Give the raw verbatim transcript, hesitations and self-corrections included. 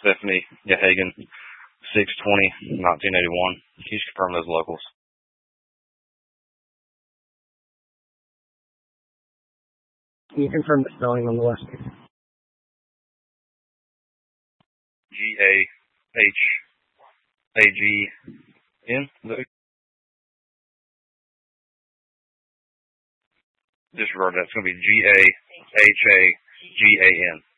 Stephanie Gahagan, six twenty nineteen eighty-one. Can you just confirm those locals? Can you confirm the spelling on the last name? G A H A G N? Disregard that. It's going to be G A H A G A N.